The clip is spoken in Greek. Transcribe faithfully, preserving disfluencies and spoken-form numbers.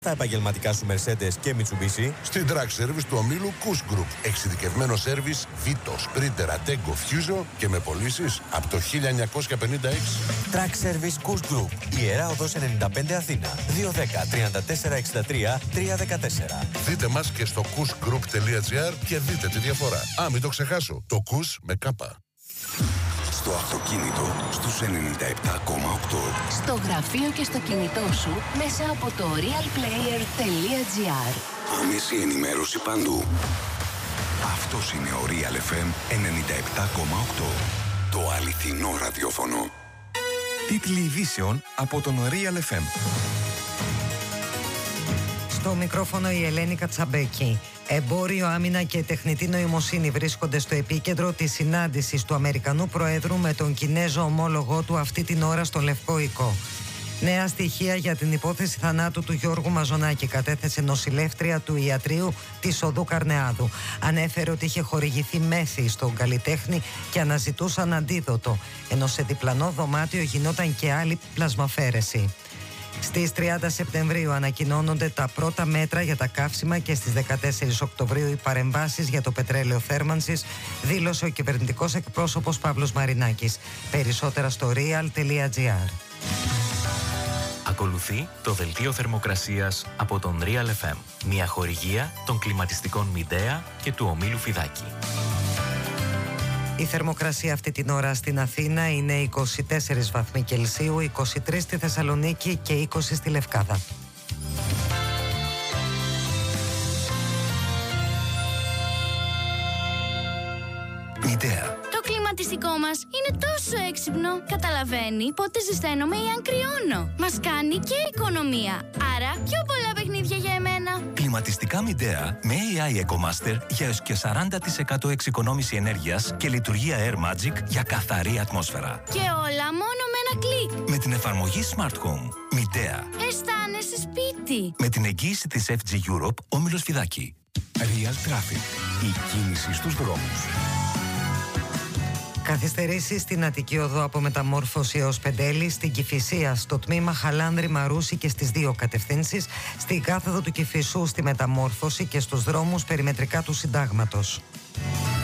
Τα επαγγελματικά σου Mercedes και Mitsubishi στην Track Service του ομίλου Kuss Group. Εξειδικευμένο σέρβις Vito, Sprinter, Attego, Fuso και με πωλήσεις από το χίλια εννιακόσια πενήντα έξι. Track Service Kuss Group. Ιερά Οδός ενενήντα πέντε Αθήνα. δύο ένα μηδέν τριάντα τέσσερα εξήντα τρία τριακόσια δεκατέσσερα. Δείτε μας και στο kussgroup.gr και δείτε τη διαφορά. Α, μην το ξεχάσω. Το Kuss με κάπα. Στο αυτοκίνητο στους ενενήντα επτά κόμμα οκτώ. Στο γραφείο και στο κινητό σου μέσα από το realplayer.gr. Άμεση ενημέρωση παντού. Αυτός είναι ο Real εφ εμ ενενήντα επτά κόμμα οκτώ. Το αληθινό ραδιόφωνο. Τίτλοι ειδήσεων από τον Real εφ εμ. Στο μικρόφωνο η Ελένη Κατσαμπέκη. Εμπόριο, άμυνα και τεχνητή νοημοσύνη βρίσκονται στο επίκεντρο της συνάντησης του Αμερικανού Προέδρου με τον Κινέζο ομόλογό του αυτή την ώρα στο Λευκό Οίκο. Νέα στοιχεία για την υπόθεση θανάτου του Γιώργου Μαζονάκη κατέθεσε νοσηλεύτρια του ιατρείου της Οδού Καρνεάδου. Ανέφερε ότι είχε χορηγηθεί μέθη στον καλλιτέχνη και αναζητούσαν αντίδοτο, ενώ σε διπλανό δωμάτιο γινόταν και άλλη πλασμαφαίρεση. Στις τριάντα Σεπτεμβρίου ανακοινώνονται τα πρώτα μέτρα για τα καύσιμα και στις δεκατέσσερις Οκτωβρίου οι παρεμβάσεις για το πετρέλαιο θέρμανσης, δήλωσε ο κυβερνητικός εκπρόσωπος Παύλος Μαρινάκης. Περισσότερα στο real.gr. Ακολουθεί το δελτίο θερμοκρασίας από τον Real εφ εμ, μια χορηγία των κλιματιστικών Midea και του ομίλου Φιδάκη. Η θερμοκρασία αυτή την ώρα στην Αθήνα είναι είκοσι τέσσερις βαθμοί Κελσίου, είκοσι τρεις στη Θεσσαλονίκη και είκοσι στη Λευκάδα. Midea. Το κλιματιστικό μας είναι τόσο έξυπνο. Καταλαβαίνει πότε ζεσταίνομαι ή αν κρυώνω. Μας κάνει και οικονομία. Άρα πιο πολλά παιχνίδια για εμένα. Κλιματιστικά Midea με έι άι EcoMaster για έως και σαράντα τοις εκατό εξοικονόμηση ενέργειας και λειτουργία Air Magic για καθαρή ατμόσφαιρα. Και όλα μόνο με ένα κλικ. Με την εφαρμογή Smart Home. Midea. Αισθάνεσαι σπίτι. Με την εγγύηση της εφ τζι Europe, όμιλος Φιδάκη. Real Traffic. Η κίνηση στους δρόμους. Καθυστερήσεις στην Αττική Οδό από Μεταμόρφωση έως Πεντέλη, στην Κηφισία, στο τμήμα Χαλάνδρη Μαρούσι και στις δύο κατευθύνσεις, στην κάθοδο του Κηφισού στη Μεταμόρφωση και στους δρόμους περιμετρικά του Συντάγματος.